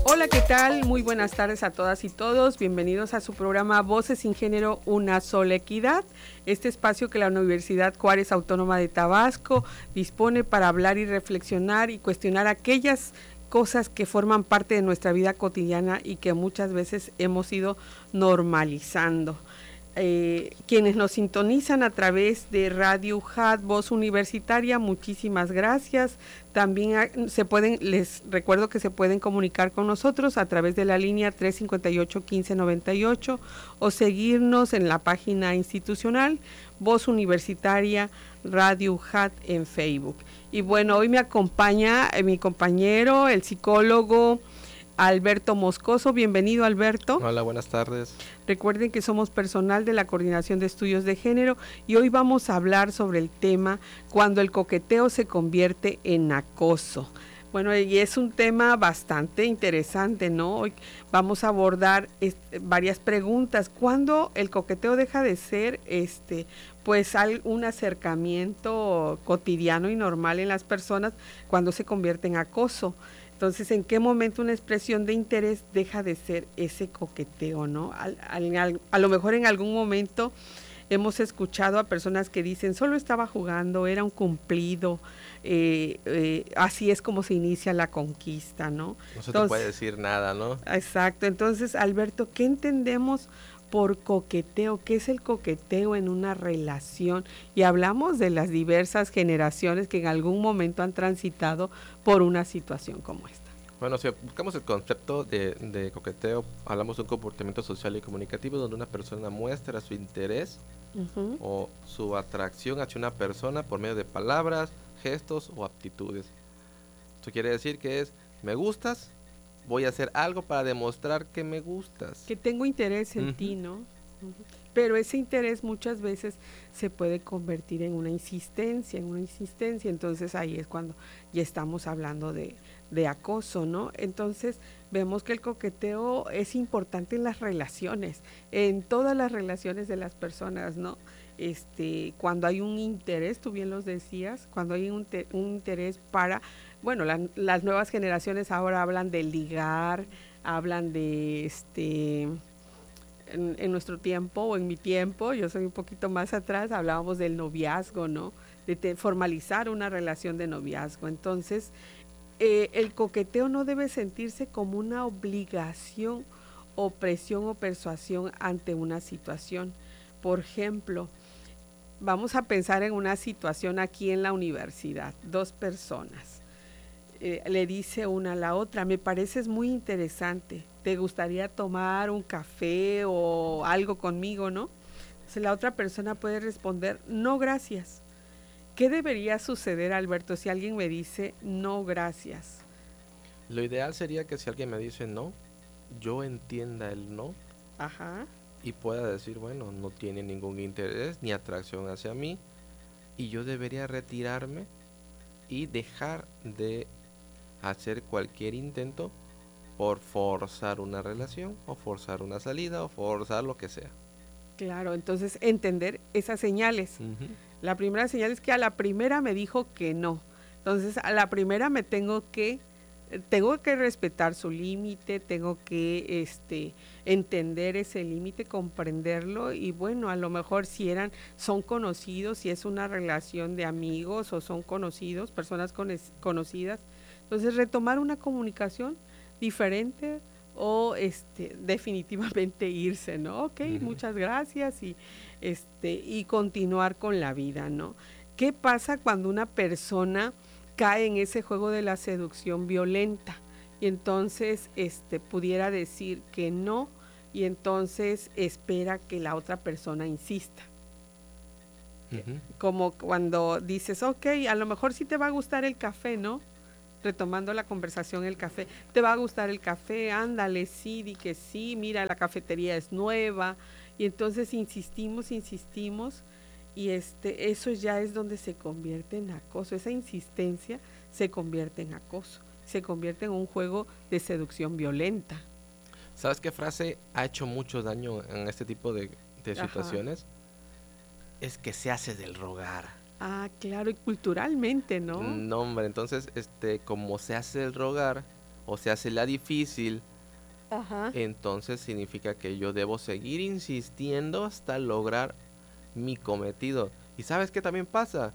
Hola, ¿qué tal? Muy buenas tardes a todas y todos. Bienvenidos a su programa Voces sin Género, una sola equidad. Este espacio que la Universidad Juárez Autónoma de Tabasco dispone para hablar y reflexionar y cuestionar aquellas cosas que forman parte de nuestra vida cotidiana y que muchas veces hemos ido normalizando. Quienes nos sintonizan a través de Radio UJAT, Voz Universitaria, muchísimas gracias. También les recuerdo que se pueden comunicar con nosotros a través de la línea 358-1598 o seguirnos en la página institucional Voz Universitaria Radio UJAT en Facebook. Y bueno, hoy me acompaña mi compañero, el psicólogo Alberto Moscoso. Bienvenido, Alberto. Hola, buenas tardes. Recuerden que somos personal de la Coordinación de Estudios de Género y hoy vamos a hablar sobre el tema cuando el coqueteo se convierte en acoso. Bueno, y es un tema bastante interesante, ¿no? Hoy vamos a abordar varias preguntas. ¿Cuándo el coqueteo deja de ser pues un acercamiento cotidiano y normal en las personas cuando se convierte en acoso? Entonces, ¿en qué momento una expresión de interés deja de ser ese coqueteo, no? A lo mejor en algún momento hemos escuchado a personas que dicen, solo estaba jugando, era un cumplido, así es como se inicia la conquista, ¿no? No se te puede decir nada, ¿no? Exacto. Entonces, Alberto, ¿qué entendemos por coqueteo? ¿Qué es el coqueteo en una relación? Y hablamos de las diversas generaciones que en algún momento han transitado por una situación como esta. Bueno, si buscamos el concepto de coqueteo, hablamos de un comportamiento social y comunicativo donde una persona muestra su interés o su atracción hacia una persona por medio de palabras, gestos o actitudes. Esto quiere decir que es, me gustas, voy a hacer algo para demostrar que me gustas. Que tengo interés en ti, ¿no? Pero ese interés muchas veces se puede convertir en una insistencia, entonces ahí es cuando ya estamos hablando de acoso, ¿no? Entonces vemos que el coqueteo es importante en las relaciones, en todas las relaciones de las personas, ¿no? Cuando hay un interés, tú bien los decías, cuando hay un interés para, bueno, las nuevas generaciones ahora hablan de ligar, hablan de en nuestro tiempo o en mi tiempo, yo soy un poquito más atrás, hablábamos del noviazgo, ¿no? De formalizar una relación de noviazgo. Entonces, el coqueteo no debe sentirse como una obligación o presión o persuasión ante una situación. Por ejemplo, vamos a pensar en una situación aquí en la universidad, dos personas. Le dice una a la otra, me pareces muy interesante, ¿te gustaría tomar un café o algo conmigo, no? Entonces la otra persona puede responder, no, gracias. ¿Qué debería suceder, Alberto, si alguien me dice, no, gracias? Lo ideal sería que si alguien me dice no, yo entienda el no. Ajá. Y pueda decir, bueno, no tiene ningún interés ni atracción hacia mí y yo debería retirarme y dejar de hacer cualquier intento por forzar una relación o forzar una salida o forzar lo que sea. Claro, entonces entender esas señales. La primera señal es que a la primera me dijo que no. Entonces a la primera me tengo que respetar su límite, tengo que entender ese límite, comprenderlo y bueno, a lo mejor son conocidos, si es una relación de amigos o son conocidos, personas conocidas, entonces retomar una comunicación diferente o definitivamente irse, ¿no? Ok, muchas gracias y continuar con la vida, ¿no? ¿Qué pasa cuando una persona cae en ese juego de la seducción violenta? Y entonces pudiera decir que no y entonces espera que la otra persona insista. Como cuando dices, ok, a lo mejor sí te va a gustar el café, ¿no? Retomando la conversación, el café, ¿te va a gustar el café? Ándale, sí, di que sí, mira, la cafetería es nueva. Y entonces insistimos y eso ya es donde se convierte en acoso. Esa insistencia se convierte en acoso, se convierte en un juego de seducción violenta. ¿Sabes qué frase ha hecho mucho daño en este tipo de situaciones? Es que se hace del rogar. Ah, claro, y culturalmente, ¿no? No, hombre, entonces, como se hace el rogar, o se hace la difícil, Ajá. entonces significa que yo debo seguir insistiendo hasta lograr mi cometido. ¿Y sabes qué también pasa?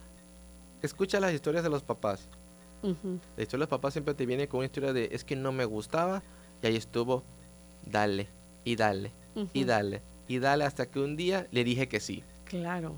Escucha las historias de los papás. Ujú. De hecho, los papás siempre te vienen con una historia de es que no me gustaba y ahí estuvo, dale, y dale, y Ujú. dale, y dale hasta que un día le dije que sí. Claro.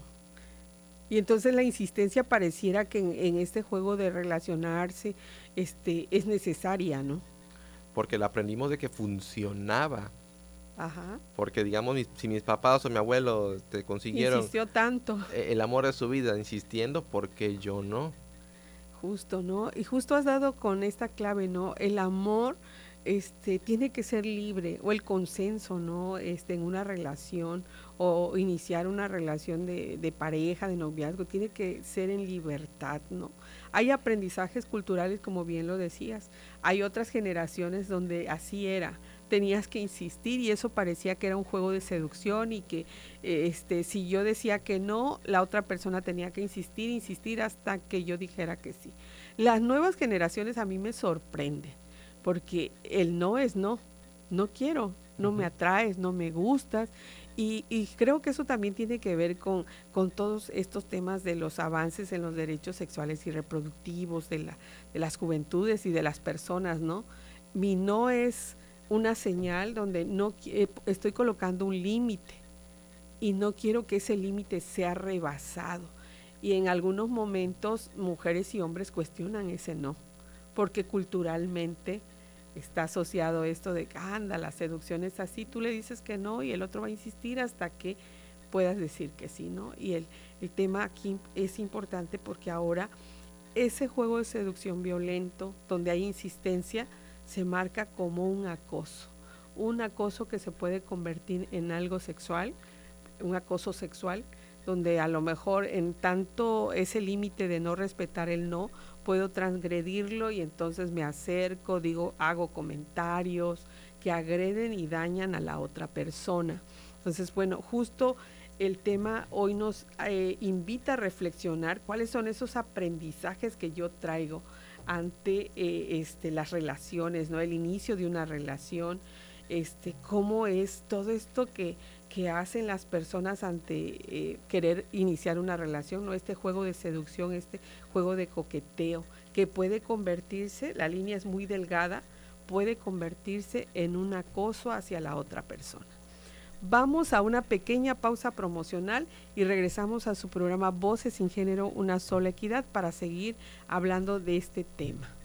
Y entonces la insistencia pareciera que en este juego de relacionarse es necesaria, ¿no? Porque lo aprendimos de que funcionaba. Ajá. Porque digamos, si mis papás o mi abuelo te consiguieron Insistió tanto, el amor de su vida insistiendo, porque yo no. justo, ¿no? Y justo has dado con esta clave, ¿no? El amor tiene que ser libre, o el consenso, ¿no? En una relación, o iniciar una relación de pareja, de noviazgo, tiene que ser en libertad, ¿no? Hay aprendizajes culturales, como bien lo decías. Hay otras generaciones donde así era. Tenías que insistir y eso parecía que era un juego de seducción y que si yo decía que no, la otra persona tenía que insistir, insistir hasta que yo dijera que sí. Las nuevas generaciones a mí me sorprenden porque el no es no, no quiero, no me Ujú. atraes, no me gustas. Y creo que eso también tiene que ver con todos estos temas de los avances en los derechos sexuales y reproductivos de las juventudes y de las personas, ¿no? Mi no es una señal donde no estoy colocando un límite y no quiero que ese límite sea rebasado. Y en algunos momentos mujeres y hombres cuestionan ese no, porque culturalmente está asociado esto de que anda, la seducción es así, tú le dices que no y el otro va a insistir hasta que puedas decir que sí, ¿no? Y el tema aquí es importante porque ahora ese juego de seducción violento, donde hay insistencia, se marca como un acoso que se puede convertir en algo sexual, un acoso sexual, donde a lo mejor en tanto ese límite de no respetar el no, puedo transgredirlo y entonces me acerco, digo, hago comentarios que agreden y dañan a la otra persona. Entonces, bueno, justo el tema hoy nos invita a reflexionar cuáles son esos aprendizajes que yo traigo ante las relaciones, ¿no? El inicio de una relación, cómo es todo esto que hacen las personas ante querer iniciar una relación, ¿no? Este juego de seducción, este juego de coqueteo, que puede convertirse, la línea es muy delgada, puede convertirse en un acoso hacia la otra persona. Vamos a una pequeña pausa promocional y regresamos a su programa Voces sin Género, una sola equidad para seguir hablando de este tema.